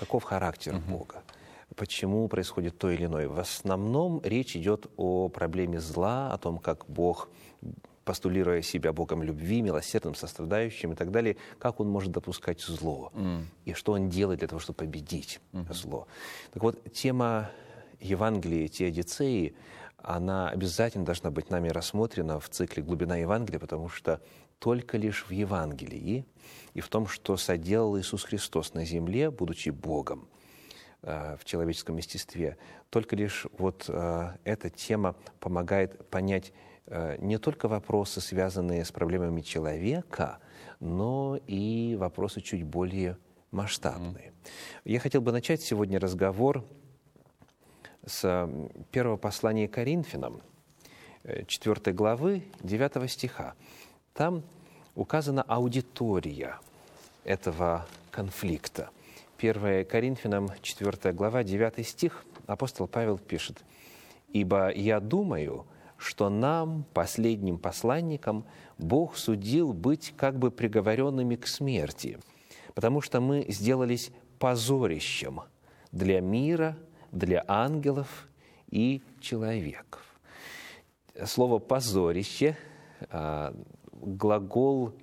каков характер Бога, почему происходит то или иное. В основном речь идет о проблеме зла, о том, как Бог, постулируя себя Богом любви, милосердным, сострадающим и так далее, как Он может допускать зло, и что Он делает для того, чтобы победить зло. Так вот, тема Евангелия Теодицеи, она обязательно должна быть нами рассмотрена в цикле «Глубина Евангелия», потому что только лишь в Евангелии и в том, что соделал Иисус Христос на земле, будучи Богом в человеческом естестве, только лишь вот эта тема помогает понять не только вопросы, связанные с проблемами человека, но и вопросы чуть более масштабные. Я хотел бы начать сегодня разговор с первого послания Коринфянам, 4 главы, 9 стиха. Там указана аудитория этого конфликта. 1 Коринфянам, 4 глава, 9 стих, апостол Павел пишет: «Ибо я думаю, что нам, последним посланникам, Бог судил быть как бы приговоренными к смерти, потому что мы сделались позорищем для мира, для ангелов и человеков». Слово «позорище», глагол,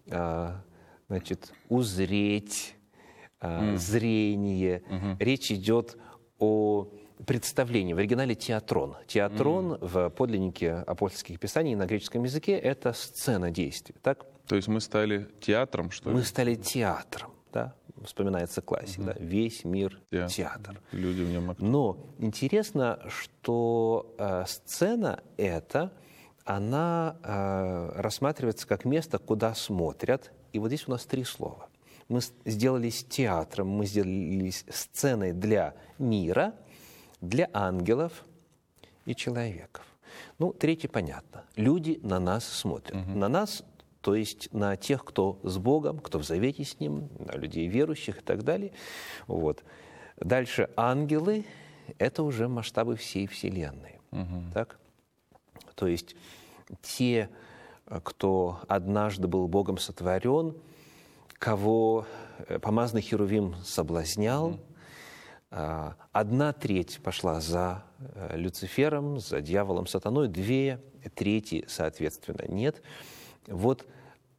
«узреть», «зрение». Речь идет о представлении. В оригинале «театрон». Театрон в подлиннике апостольских писаний на греческом языке – это сцена действия. Так? То есть мы стали театром, что ли? Мы стали театром. Да? Вспоминается классик. Да? Весь мир – театр. Люди в нем активны. Но интересно, что сцена эта, она рассматривается как место, куда смотрят. И вот здесь у нас 3 слова. Мы сделались театром, мы сделались сценой для мира, для ангелов и человеков. Ну, третье понятно. Люди на нас смотрят. На нас, то есть на тех, кто с Богом, кто в завете с Ним, на людей верующих и так далее. Вот. Дальше ангелы – это уже масштабы всей Вселенной. Так? То есть те, кто однажды был Богом сотворен, кого помазанный Херувим соблазнял, 1/3 пошла за Люцифером, за дьяволом, сатаной, 2/3, соответственно, нет. Вот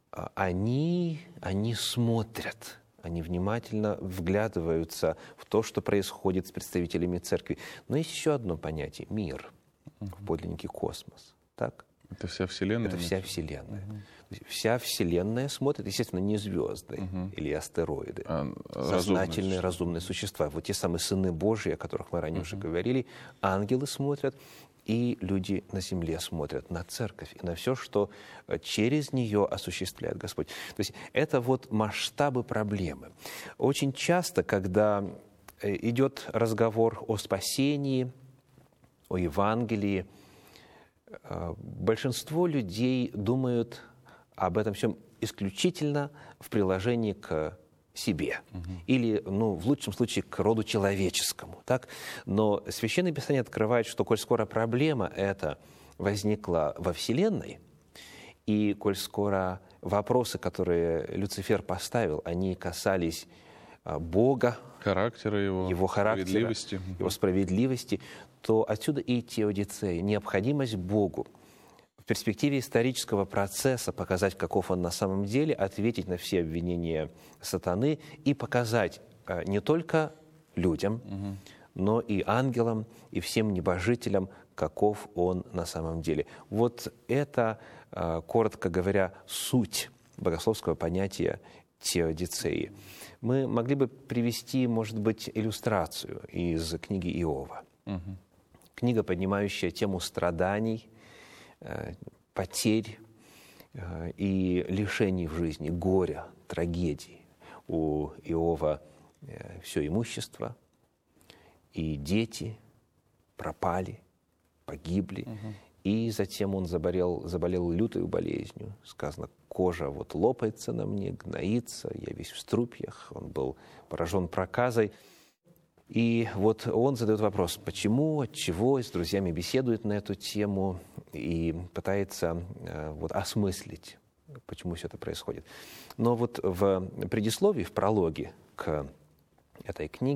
они смотрят, они внимательно вглядываются в то, что происходит с представителями церкви. Но есть еще одно понятие – мир, в подлиннике космос. Так? Это вся Вселенная? Это вся Вселенная. Вся Вселенная смотрит, естественно, не звезды или астероиды, сознательные, разумные существа. Вот те самые сыны Божьи, о которых мы ранее уже говорили, ангелы смотрят, и люди на земле смотрят на церковь и на все, что через нее осуществляет Господь. То есть это вот масштабы проблемы. Очень часто, когда идет разговор о спасении, о Евангелии, большинство людей думают об этом всем исключительно в приложении к себе. Или, в лучшем случае, к роду человеческому. Так? Но Священное Писание открывает, что коль скоро проблема эта возникла во Вселенной, и коль скоро вопросы, которые Люцифер поставил, они касались Бога, характера его характера, его справедливости, то отсюда и теодицея, необходимость Богу в перспективе исторического процесса показать, каков он на самом деле, ответить на все обвинения сатаны и показать не только людям, но и ангелам, и всем небожителям, каков он на самом деле. Вот это, коротко говоря, суть богословского понятия теодицеи. Мы могли бы привести, может быть, иллюстрацию из книги Иова. Книга, поднимающая тему страданий, потерь и лишений в жизни, горя, трагедий. У Иова все имущество, и дети пропали, погибли. И затем он заболел лютой болезнью. Сказано, кожа вот лопается на мне, гноится, я весь в струпьях. Он был поражен проказой. И вот он задает вопрос, почему, от чего, и с друзьями беседует на эту тему и пытается осмыслить, почему все это происходит. Но вот в предисловии, в прологе к этой книге,